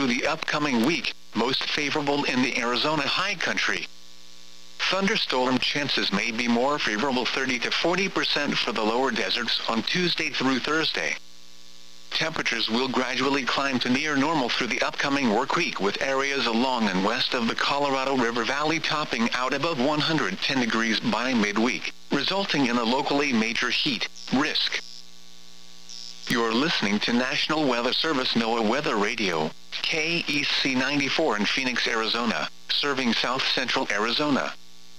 through the upcoming week, most favorable in the Arizona high country. Thunderstorm chances may be more favorable 30 to 40% for the lower deserts on Tuesday through Thursday. Temperatures will gradually climb to near normal through the upcoming work week, with areas along and west of the Colorado River Valley topping out above 110 degrees by midweek, resulting in a locally major heat risk. You're listening to National Weather Service NOAA Weather Radio, KEC 94 in Phoenix, Arizona, serving south central Arizona.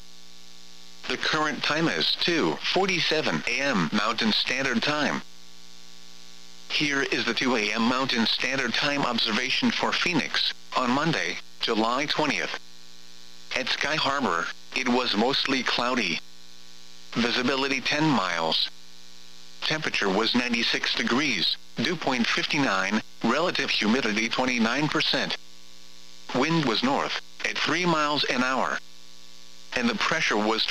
The current time is 2:47 a.m. Mountain Standard Time. Here is the 2 a.m. Mountain Standard Time observation for Phoenix, on Monday, July 20th. At Sky Harbor, it was mostly cloudy. Visibility 10 miles. Temperature was 96 degrees, dew point 59, relative humidity 29%. Wind was north, at 3 miles an hour. And the pressure was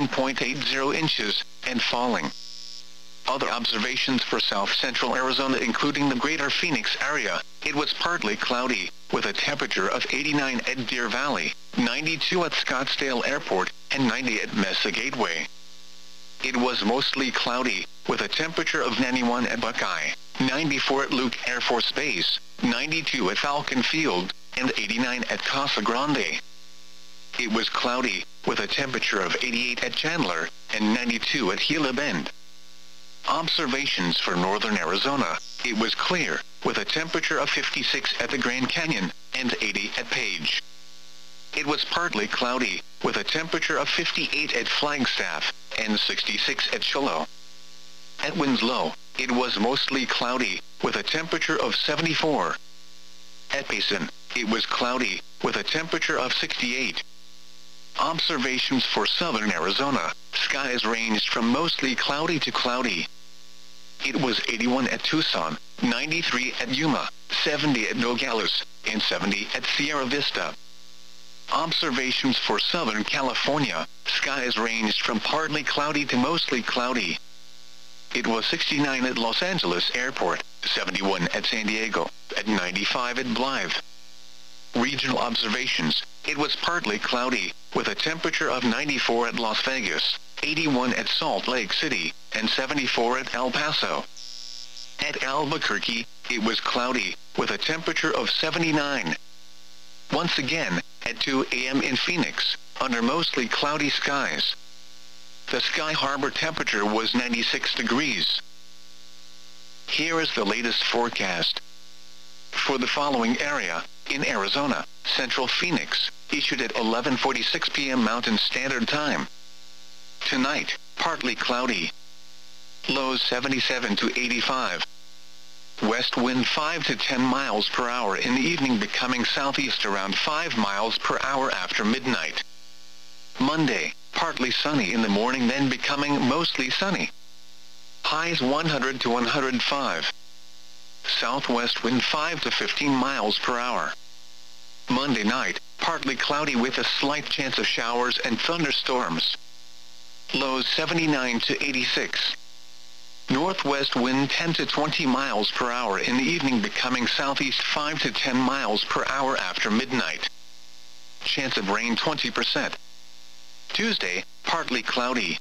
29.80 inches, and falling. Other observations for south central Arizona, including the greater Phoenix area, it was partly cloudy, with a temperature of 89 at Deer Valley, 92 at Scottsdale Airport, and 90 at Mesa Gateway. It was mostly cloudy, with a temperature of 91 at Buckeye, 94 at Luke Air Force Base, 92 at Falcon Field, and 89 at Casa Grande. It was cloudy, with a temperature of 88 at Chandler, and 92 at Gila Bend. Observations for northern Arizona, it was clear, with a temperature of 56 at the Grand Canyon, and 80 at Page. It was partly cloudy, with a temperature of 58 at Flagstaff, and 66 at Shiloh. At Winslow, it was mostly cloudy, with a temperature of 74. At Payson, it was cloudy, with a temperature of 68. Observations for southern Arizona, skies ranged from mostly cloudy to cloudy. It was 81 at Tucson, 93 at Yuma, 70 at Nogales, and 70 at Sierra Vista. Observations for southern California, skies ranged from partly cloudy to mostly cloudy. It was 69 at Los Angeles Airport, 71 at San Diego, and 95 at Blythe. Regional observations, it was partly cloudy, with a temperature of 94 at Las Vegas, 81 at Salt Lake City, and 74 at El Paso. At Albuquerque, it was cloudy, with a temperature of 79. Once again, at 2 a.m. in Phoenix, under mostly cloudy skies. The Sky Harbor temperature was 96 degrees. Here is the latest forecast. For the following area, in Arizona, Central Phoenix, issued at 11:46 p.m. Mountain Standard Time. Tonight, partly cloudy. Lows 77 to 85. West wind 5 to 10 miles per hour in the evening, becoming southeast around 5 miles per hour after midnight. Monday, partly sunny in the morning, then becoming mostly sunny. Highs 100 to 105. Southwest wind 5 to 15 miles per hour. Monday night, partly cloudy with a slight chance of showers and thunderstorms. Lows 79 to 86. Northwest wind 10 to 20 miles per hour in the evening, becoming southeast 5 to 10 miles per hour after midnight. Chance of rain 20%. Tuesday, partly cloudy.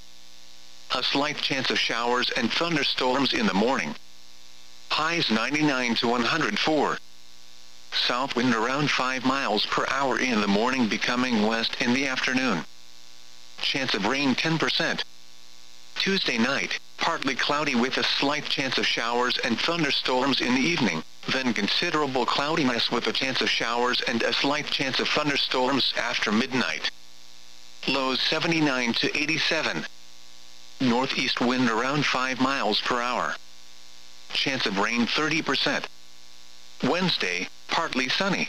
A slight chance of showers and thunderstorms in the morning. Highs 99 to 104. South wind around 5 miles per hour in the morning, becoming west in the afternoon. Chance of rain 10%. Tuesday night, partly cloudy with a slight chance of showers and thunderstorms in the evening, then considerable cloudiness with a chance of showers and a slight chance of thunderstorms after midnight. Lows 79 to 87. Northeast wind around 5 miles per hour. Chance of rain 30%. Wednesday, partly sunny.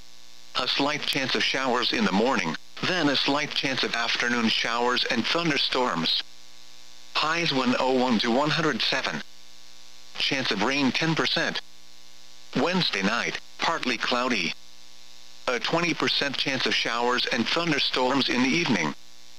A slight chance of showers in the morning, then a slight chance of afternoon showers and thunderstorms. Highs 101 to 107. Chance of rain 10%. Wednesday night, partly cloudy. A 20% chance of showers and thunderstorms in the evening.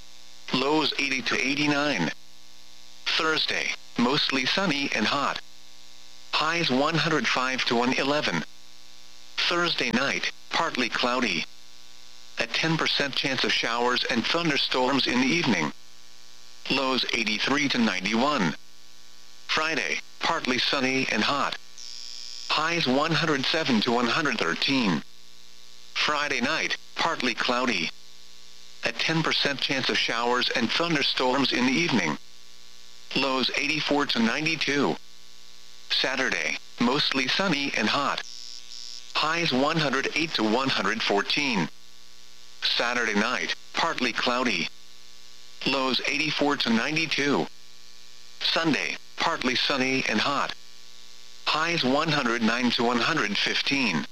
Lows 80 to 89. Thursday, mostly sunny and hot. Highs 105 to 111. Thursday night, partly cloudy. A 10% chance of showers and thunderstorms in the evening. Lows 83 to 91. Friday, partly sunny and hot. Highs 107 to 113. Friday night, partly cloudy. A 10% chance of showers and thunderstorms in the evening. Lows 84 to 92. Saturday, mostly sunny and hot. Highs 108 to 114. Saturday night, partly cloudy. Lows 84 to 92. Sunday, partly sunny and hot. Highs 109 to 115.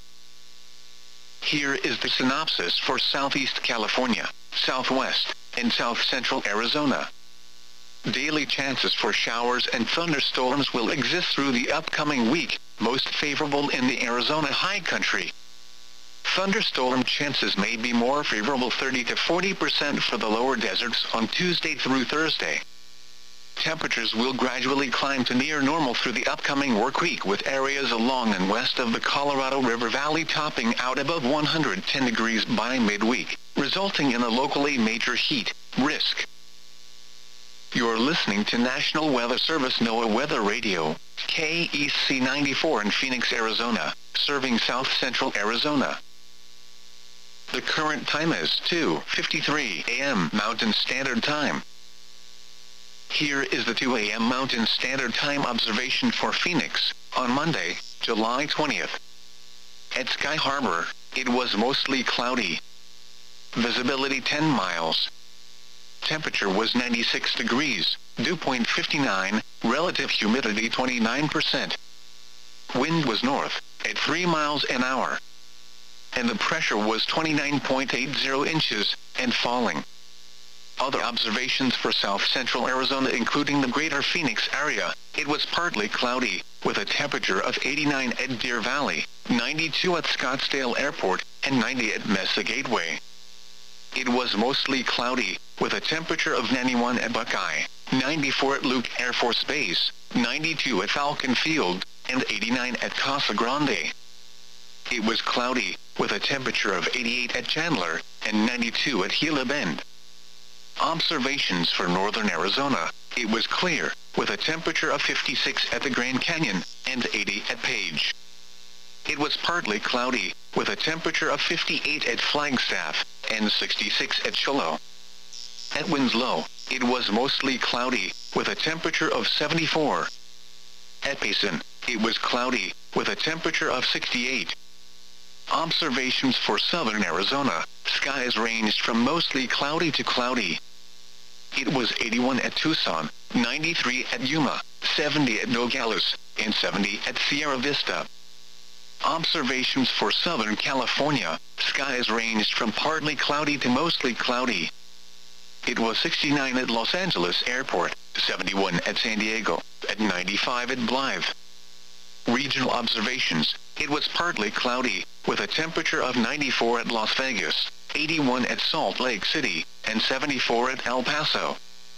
Here is the synopsis for Southeast California, Southwest, and South Central Arizona. Daily chances for showers and thunderstorms will exist through the upcoming week, most favorable in the Arizona high country. Thunderstorm chances may be more favorable 30 to 40% for the lower deserts on Tuesday through Thursday. Temperatures will gradually climb to near normal through the upcoming work week, with areas along and west of the Colorado River Valley topping out above 110 degrees by midweek, resulting in a locally major heat risk. You're listening to National Weather Service NOAA Weather Radio, KEC 94 in Phoenix, Arizona, serving South Central Arizona. The current time is 2:53 a.m. Mountain Standard Time. Here is the 2 a.m. Mountain Standard Time observation for Phoenix, on Monday, July 20th. At Sky Harbor, it was mostly cloudy. Visibility 10 miles. Temperature was 96 degrees, dew point 59, relative humidity 29%. Wind was north, at 3 miles an hour. And the pressure was 29.80 inches, and falling. Other observations for South Central Arizona, including the greater Phoenix area, it was partly cloudy, with a temperature of 89 at Deer Valley, 92 at Scottsdale Airport, and 90 at Mesa Gateway. It was mostly cloudy, with a temperature of 91 at Buckeye, 94 at Luke Air Force Base, 92 at Falcon Field, and 89 at Casa Grande. It was cloudy, with a temperature of 88 at Chandler, and 92 at Gila Bend. Observations for northern Arizona, it was clear, with a temperature of 56 at the Grand Canyon, and 80 at Page. It was partly cloudy, with a temperature of 58 at Flagstaff, and 66 at Shiloh. At Winslow, it was mostly cloudy, with a temperature of 74. At Payson, it was cloudy, with a temperature of 68. Observations for southern Arizona, skies ranged from mostly cloudy to cloudy. It was 81 at Tucson, 93 at Yuma, 70 at Nogales, and 70 at Sierra Vista. Observations for Southern California, skies ranged from partly cloudy to mostly cloudy. It was 69 at Los Angeles Airport, 71 at San Diego, at 95 at Blythe. Regional observations, it was partly cloudy, with a temperature of 94 at Las Vegas, 81 at Salt Lake City, and 74 at El Paso.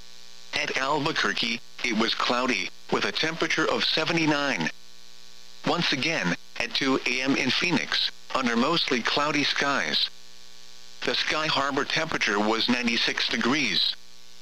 At Albuquerque, it was cloudy, with a temperature of 79. Once again, at 2 a.m. in Phoenix, under mostly cloudy skies. The Sky Harbor temperature was 96 degrees.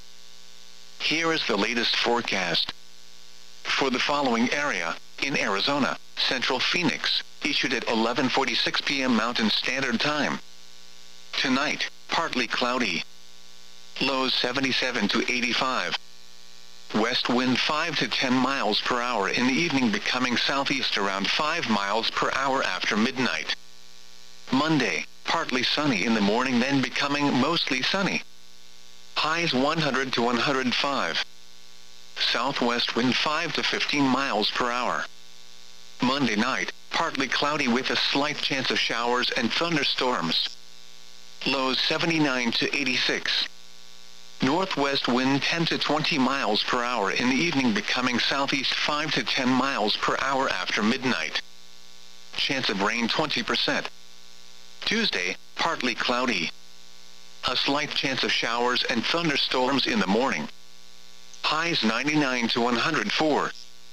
Here is the latest forecast. For the following area, in Arizona, Central Phoenix, issued at 11:46 p.m. Mountain Standard Time. Tonight, partly cloudy. Lows 77 to 85. West wind 5 to 10 miles per hour in the evening, becoming southeast around 5 miles per hour after midnight. Monday, partly sunny in the morning, then becoming mostly sunny. Highs 100 to 105. Southwest wind 5 to 15 miles per hour. Monday night, partly cloudy with a slight chance of showers and thunderstorms. Lows 79 to 86. Northwest wind 10 to 20 miles per hour in the evening, becoming southeast 5 to 10 miles per hour after midnight. Chance of rain 20%. Tuesday, partly cloudy. A slight chance of showers and thunderstorms in the morning. Highs 99 to 104.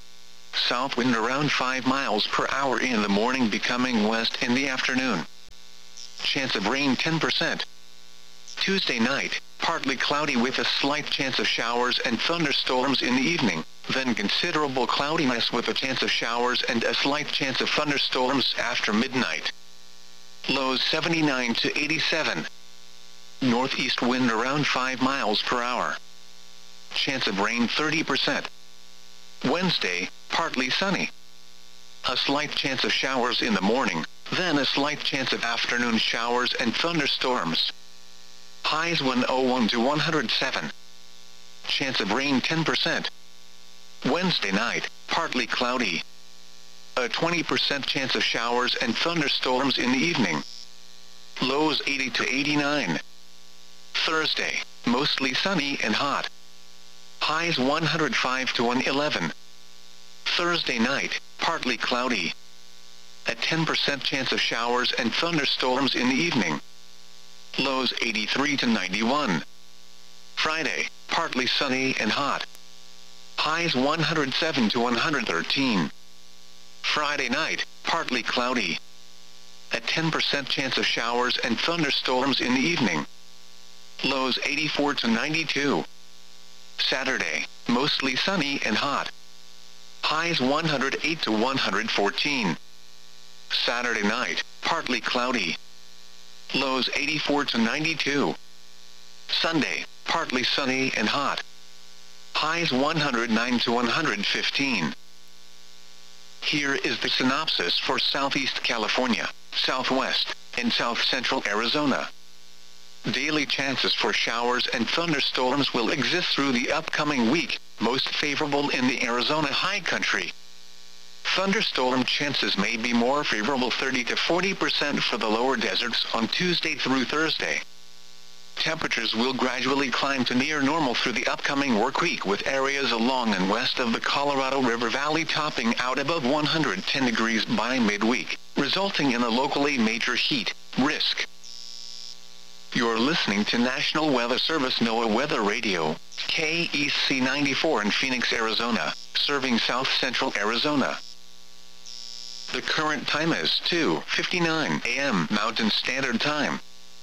south wind around 5 miles per hour in the morning, becoming west in the afternoon. Chance of rain 10%. Tuesday night, partly cloudy with a slight chance of showers and thunderstorms in the evening, then considerable cloudiness with a chance of showers and a slight chance of thunderstorms after midnight. Lows 79 to 87. Northeast wind around 5 miles per hour. Chance of rain 30%. Wednesday, partly sunny. A slight chance of showers in the morning, then a slight chance of afternoon showers and thunderstorms. Highs 101 to 107. Chance of rain 10%. Wednesday night, partly cloudy. A 20% chance of showers and thunderstorms in the evening. Lows 80 to 89. Thursday, mostly sunny and hot. Highs 105 to 111. Thursday night, partly cloudy. A 10% chance of showers and thunderstorms in the evening. Lows 83 to 91. Friday, partly sunny and hot. Highs 107 to 113. Friday night, partly cloudy. A 10% chance of showers and thunderstorms in the evening. Lows 84 to 92. Saturday, mostly sunny and hot. Highs 108 to 114. Saturday night, partly cloudy. Lows 84 to 92. Sunday, partly sunny and hot. Highs 109 to 115. Here is the synopsis for Southeast California, Southwest, and South Central Arizona. Daily chances for showers and thunderstorms will exist through the upcoming week, most favorable in the Arizona high country. Thunderstorm chances may be more favorable, 30 to 40% for the lower deserts on Tuesday through Thursday. Temperatures will gradually climb to near normal through the upcoming work week, with areas along and west of the Colorado River Valley topping out above 110 degrees by midweek, resulting in a locally major heat risk. You're listening to National Weather Service NOAA Weather Radio, KEC 94 in Phoenix, Arizona, serving South Central Arizona. The current time is 2:59 a.m. Mountain Standard Time.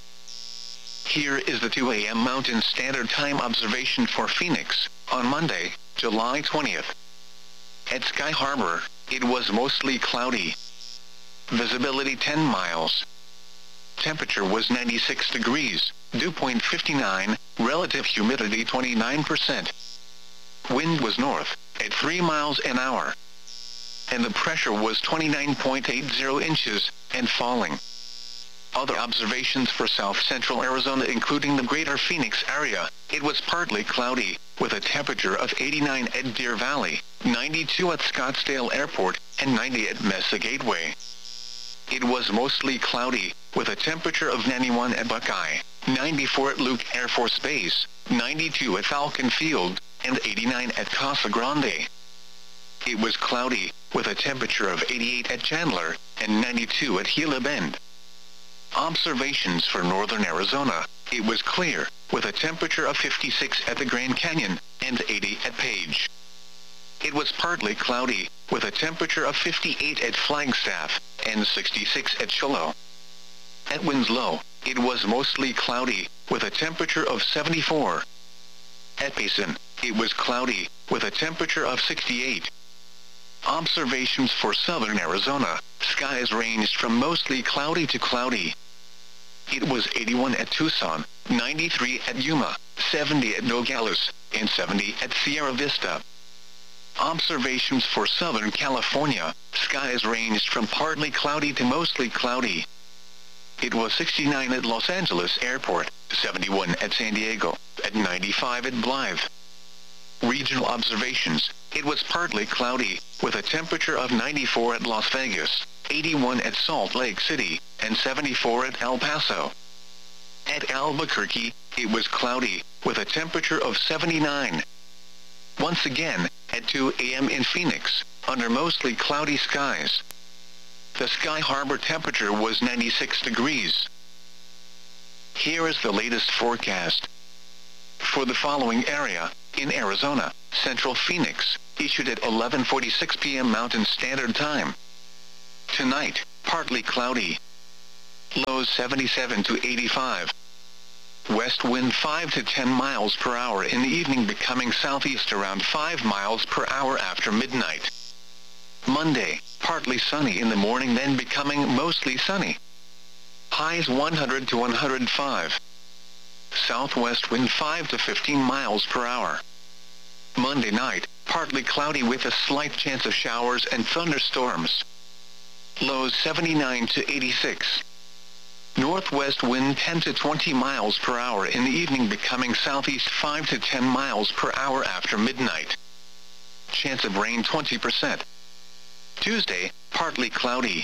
Here is the 2 a.m. Mountain Standard Time observation for Phoenix, on Monday, July 20th. At Sky Harbor, it was mostly cloudy. Visibility 10 miles. Temperature was 96 degrees, dew point 59, relative humidity 29%. Wind was north, at 3 miles an hour. And the pressure was 29.80 inches, and falling. Other observations for South Central Arizona, including the greater Phoenix area, it was partly cloudy, with a temperature of 89 at Deer Valley, 92 at Scottsdale Airport, and 90 at Mesa Gateway. It was mostly cloudy, with a temperature of 91 at Buckeye, 94 at Luke Air Force Base, 92 at Falcon Field, and 89 at Casa Grande. It was cloudy, with a temperature of 88 at Chandler, and 92 at Gila Bend. Observations for northern Arizona, it was clear, with a temperature of 56 at the Grand Canyon, and 80 at Page. It was partly cloudy, with a temperature of 58 at Flagstaff, and 66 at Shiloh. At Winslow, it was mostly cloudy, with a temperature of 74. At Payson, it was cloudy, with a temperature of 68. Observations for southern Arizona, skies ranged from mostly cloudy to cloudy. It was 81 at Tucson, 93 at Yuma, 70 at Nogales, and 70 at Sierra Vista. Observations for southern California, skies ranged from partly cloudy to mostly cloudy. It was 69 at Los Angeles Airport, 71 at San Diego, at 95 at Blythe. Regional observations, it was partly cloudy, with a temperature of 94 at Las Vegas, 81 at Salt Lake City, and 74 at El Paso. At Albuquerque, it was cloudy, with a temperature of 79. Once again, at 2 a.m. in Phoenix, under mostly cloudy skies. The Sky Harbor temperature was 96 degrees. Here is the latest forecast. For the following area, in Arizona, Central Phoenix, issued at 11:46 p.m. Mountain Standard Time. Tonight, partly cloudy. Lows 77 to 85. West wind 5 to 10 miles per hour in the evening, becoming southeast around 5 miles per hour after midnight. Monday, partly sunny in the morning, then becoming mostly sunny. Highs 100 to 105. Southwest wind 5 to 15 miles per hour. Monday night, partly cloudy with a slight chance of showers and thunderstorms. Lows 79 to 86. Northwest wind 10 to 20 miles per hour in the evening, becoming southeast 5 to 10 miles per hour after midnight. Chance of rain 20%. Tuesday, partly cloudy.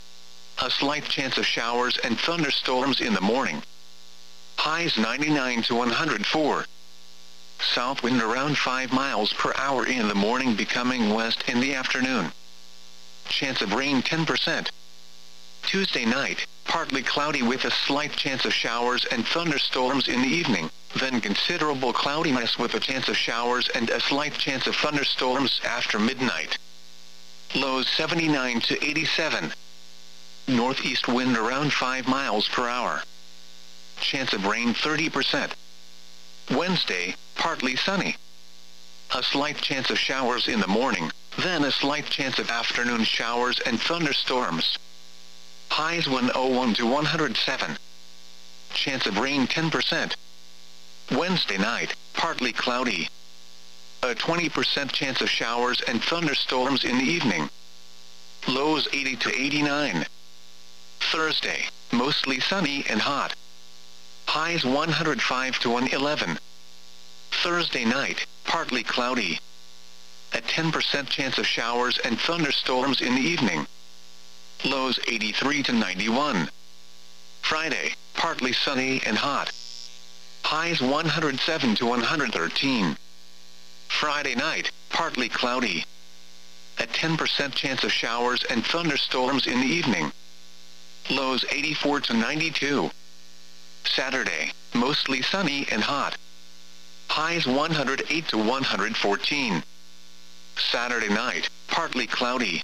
A slight chance of showers and thunderstorms in the morning. Highs 99 to 104. South wind around 5 miles per hour in the morning, becoming west in the afternoon. Chance of rain 10%. Tuesday night, partly cloudy with a slight chance of showers and thunderstorms in the evening, then considerable cloudiness with a chance of showers and a slight chance of thunderstorms after midnight. Lows 79 to 87. Northeast wind around 5 miles per hour. Chance of rain 30%. Wednesday, partly sunny. A slight chance of showers in the morning, then a slight chance of afternoon showers and thunderstorms. Highs 101 to 107. Chance of rain 10%. Wednesday night, partly cloudy. A 20% chance of showers and thunderstorms in the evening. Lows 80 to 89. Thursday, mostly sunny and hot. Highs 105 to 111. Thursday night, partly cloudy. A 10% chance of showers and thunderstorms in the evening. Lows 83 to 91. Friday, partly sunny and hot. Highs 107 to 113. Friday night, partly cloudy. A 10% chance of showers and thunderstorms in the evening. Lows 84 to 92. Saturday, mostly sunny and hot. Highs 108 to 114. Saturday night, partly cloudy.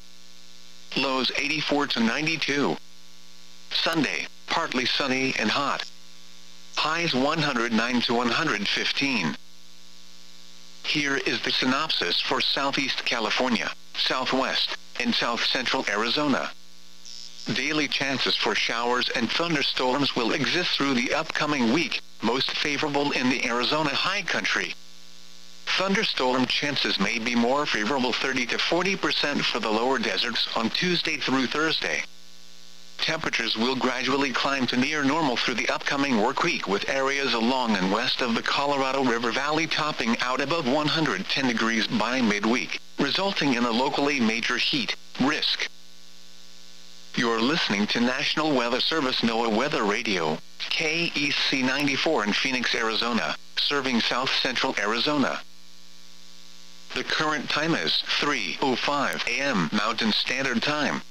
Lows 84 to 92. Sunday, partly sunny and hot. Highs 109 to 115. Here is the synopsis for Southeast California, Southwest, and South Central Arizona. Daily chances for showers and thunderstorms will exist through the upcoming week, most favorable in the Arizona high country. Thunderstorm chances may be more favorable, 30 to 40% for the lower deserts on Tuesday through Thursday. Temperatures will gradually climb to near normal through the upcoming work week, with areas along and west of the Colorado River Valley topping out above 110 degrees by midweek, resulting in a locally major heat risk. You're listening to National Weather Service NOAA Weather Radio, KEC 94 in Phoenix, Arizona, serving South Central Arizona. The current time is 3:05 a.m. Mountain Standard Time.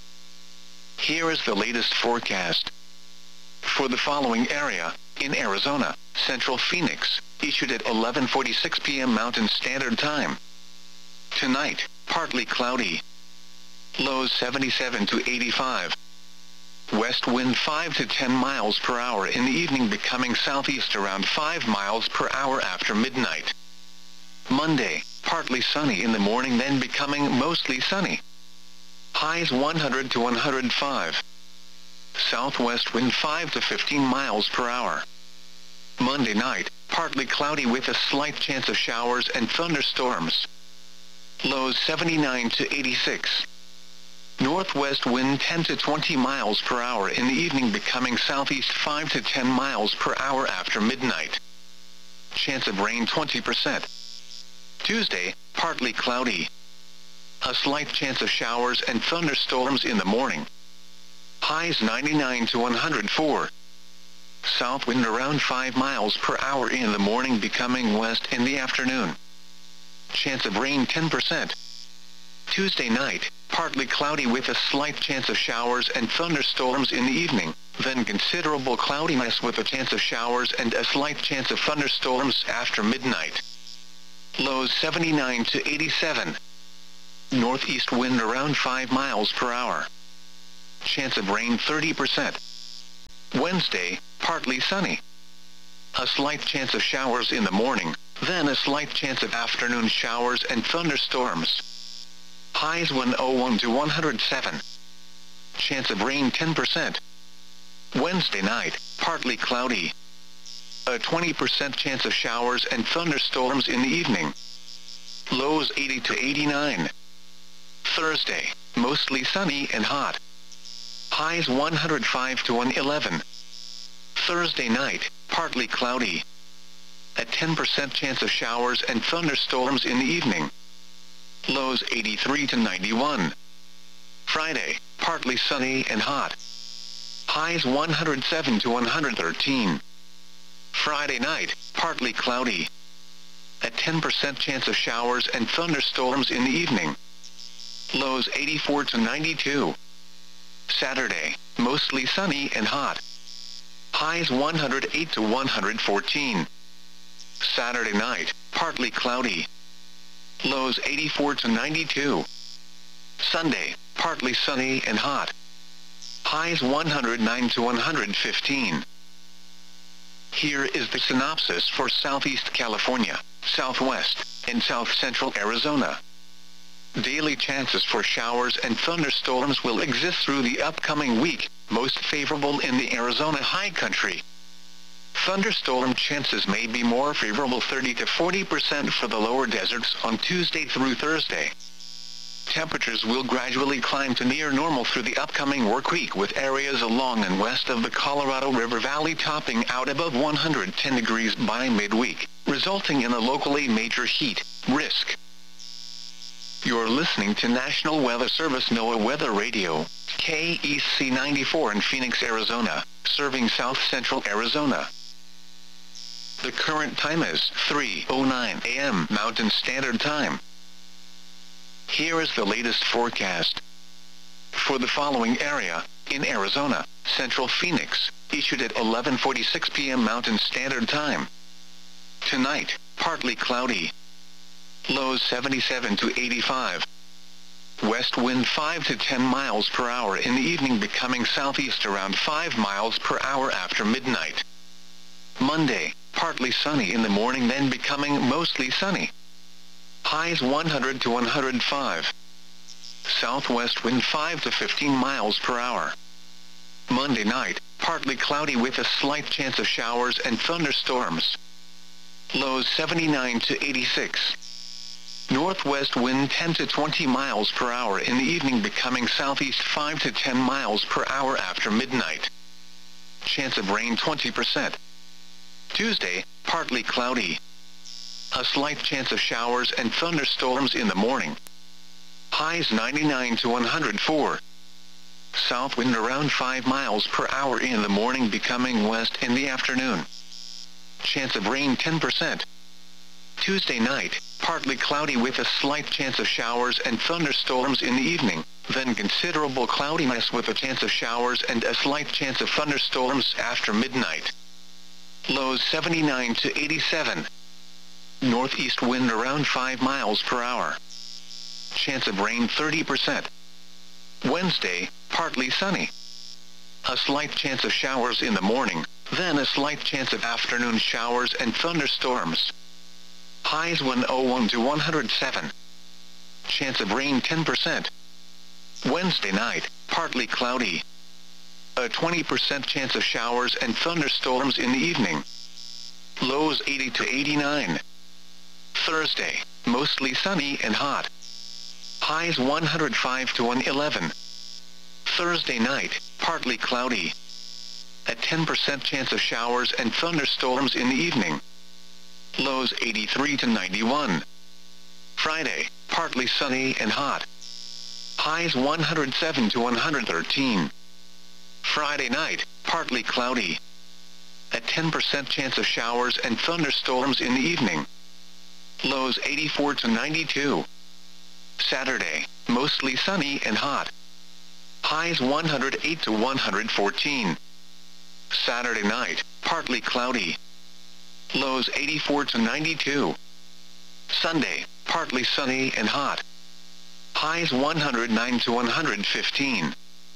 Here is the latest forecast. For the following area, in Arizona, Central Phoenix, issued at 11:46 p.m. Mountain Standard Time. Tonight, partly cloudy. Lows 77 to 85. West wind 5 to 10 miles per hour in the evening, becoming southeast around 5 miles per hour after midnight. Monday, partly sunny in the morning, then becoming mostly sunny. Highs 100 to 105. Southwest wind 5 to 15 miles per hour. Monday night, partly cloudy with a slight chance of showers and thunderstorms. Lows 79 to 86. Northwest wind 10 to 20 miles per hour in the evening, becoming southeast 5 to 10 miles per hour after midnight. Chance of rain 20%. Tuesday, partly cloudy. A slight chance of showers and thunderstorms in the morning. Highs 99 to 104. South wind around 5 miles per hour in the morning, becoming west in the afternoon. Chance of rain 10%. Tuesday night, partly cloudy with a slight chance of showers and thunderstorms in the evening, then considerable cloudiness with a chance of showers and a slight chance of thunderstorms after midnight. Lows 79 to 87. Northeast wind around 5 miles per hour. Chance of rain 30%. Wednesday, partly sunny. A slight chance of showers in the morning, then a slight chance of afternoon showers and thunderstorms. Highs 101 to 107. Chance of rain 10%. Wednesday night, partly cloudy. A 20% chance of showers and thunderstorms in the evening. Lows 80 to 89. Thursday, mostly sunny and hot. Highs 105 to 111. Thursday night, partly cloudy. A 10% chance of showers and thunderstorms in the evening. Lows 83 to 91. Friday, partly sunny and hot. Highs 107 to 113. Friday night, partly cloudy. A 10% chance of showers and thunderstorms in the evening. Lows 84 to 92. Saturday, mostly sunny and hot. Highs 108 to 114. Saturday night, partly cloudy. Lows 84 to 92. Sunday, partly sunny and hot. Highs 109 to 115. Here is the synopsis for Southeast California, Southwest, and South Central Arizona. Daily chances for showers and thunderstorms will exist through the upcoming week, most favorable in the Arizona high country. Thunderstorm chances may be more favorable 30 to 40% for the lower deserts on Tuesday through Thursday. Temperatures will gradually climb to near normal through the upcoming work week, with areas along and west of the Colorado River Valley topping out above 110 degrees by midweek, resulting in a locally major heat risk. You're listening to National Weather Service NOAA Weather Radio, KEC 94 in Phoenix, Arizona, serving South Central Arizona. The current time is 3:09 a.m. Mountain Standard Time. Here is the latest forecast. For the following area, in Arizona, Central Phoenix, issued at 11:46 p.m. Mountain Standard Time. Tonight, partly cloudy. Lows 77 to 85. West wind 5 to 10 miles per hour in the evening, becoming southeast around 5 miles per hour after midnight. Monday, partly sunny in the morning, then becoming mostly sunny. Highs 100 to 105. Southwest wind 5 to 15 miles per hour. Monday night, partly cloudy with a slight chance of showers and thunderstorms. Lows 79 to 86. Northwest wind 10 to 20 miles per hour in the evening, becoming southeast 5 to 10 miles per hour after midnight. Chance of rain 20%. Tuesday, partly cloudy. A slight chance of showers and thunderstorms in the morning. Highs 99 to 104. South wind around 5 miles per hour in the morning, becoming west in the afternoon. Chance of rain 10%. Tuesday night, partly cloudy with a slight chance of showers and thunderstorms in the evening, then considerable cloudiness with a chance of showers and a slight chance of thunderstorms after midnight. Lows 79 to 87. Northeast wind around 5 miles per hour. Chance of rain 30%. Wednesday, partly sunny. A slight chance of showers in the morning, then a slight chance of afternoon showers and thunderstorms. Highs 101 to 107. Chance of rain 10%. Wednesday night, partly cloudy. A 20% chance of showers and thunderstorms in the evening. Lows 80 to 89. Thursday, mostly sunny and hot. Highs 105 to 111. Thursday night, partly cloudy. A 10% chance of showers and thunderstorms in the evening. Lows 83 to 91. Friday, partly sunny and hot. Highs 107 to 113. Friday night, partly cloudy. A 10% chance of showers and thunderstorms in the evening. Lows 84 to 92. Saturday, mostly sunny and hot. Highs 108 to 114. Saturday night, partly cloudy. Lows 84 to 92. Sunday, partly sunny and hot. Highs 109 to 115.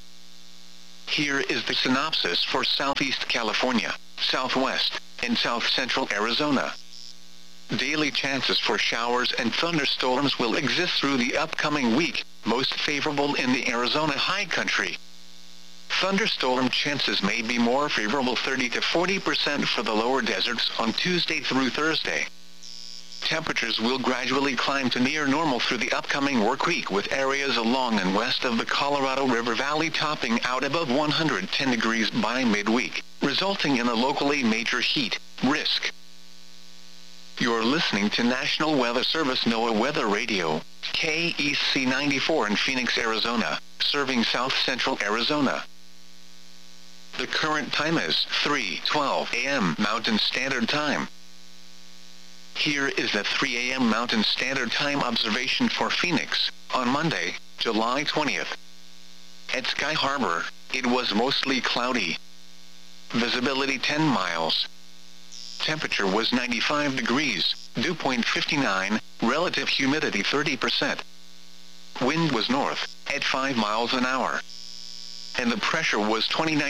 Here is the synopsis for Southeast California, Southwest, and South Central Arizona. Daily chances for showers and thunderstorms will exist through the upcoming week, most favorable in the Arizona high country. Thunderstorm chances may be more favorable 30 to 40% for the lower deserts on Tuesday through Thursday. Temperatures will gradually climb to near normal through the upcoming work week, with areas along and west of the Colorado River Valley topping out above 110 degrees by midweek, resulting in a locally major heat risk. You're listening to National Weather Service NOAA Weather Radio, KEC 94 in Phoenix, Arizona, serving South Central Arizona. The current time is 3:12 a.m. Mountain Standard Time. Here is the 3 a.m. Mountain Standard Time observation for Phoenix, on Monday, July 20th. At Sky Harbor, it was mostly cloudy. Visibility 10 miles. Temperature was 95 degrees, dew point 59, relative humidity 30%. Wind was north, at 5 miles an hour. And the pressure was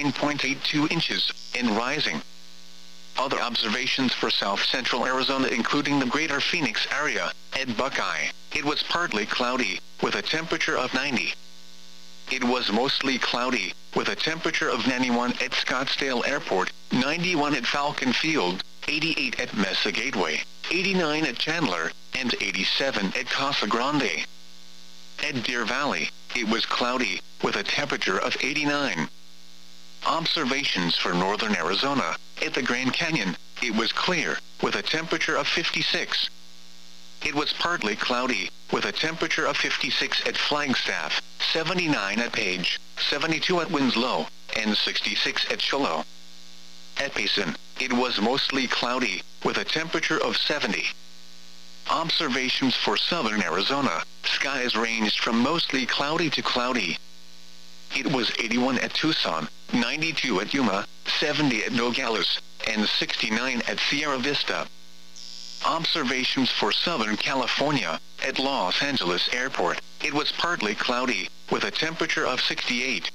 29.82 inches, and rising. Other observations for South Central Arizona, including the greater Phoenix area. At Buckeye, it was partly cloudy, with a temperature of 90. It was mostly cloudy, with a temperature of 91 at Scottsdale Airport, 91 at Falcon Field, 88 at Mesa Gateway, 89 at Chandler, and 87 at Casa Grande. At Deer Valley, it was cloudy, with a temperature of 89. Observations for northern Arizona. At the Grand Canyon, it was clear, with a temperature of 56. It was partly cloudy, with a temperature of 56 at Flagstaff, 79 at Page, 72 at Winslow, and 66 at Shiloh. At Payson, it was mostly cloudy, with a temperature of 70. Observations for southern Arizona. Skies ranged from mostly cloudy to cloudy. It was 81 at Tucson, 92 at Yuma, 70 at Nogales, and 69 at Sierra Vista. Observations for Southern California. At Los Angeles Airport, it was partly cloudy, with a temperature of 68.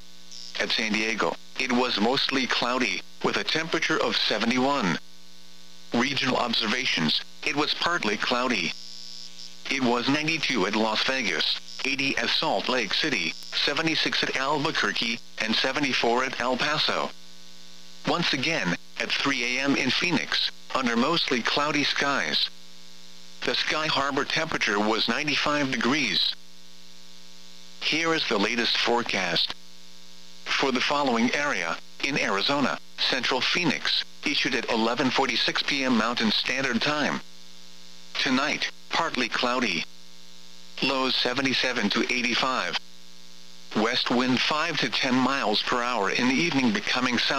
At San Diego, it was mostly cloudy, with a temperature of 71. Regional observations. It was partly cloudy. It was 92 at Las Vegas, 80 at Salt Lake City, 76 at Albuquerque, and 74 at El Paso. Once again, at 3 a.m. in Phoenix, under mostly cloudy skies. The Sky Harbor temperature was 95 degrees. Here is the latest forecast. For the following area, in Arizona, Central Phoenix, issued at 11:46 p.m. Mountain Standard Time. Tonight, partly cloudy. Lows 77 to 85. West wind 5 to 10 miles per hour in the evening, becoming south.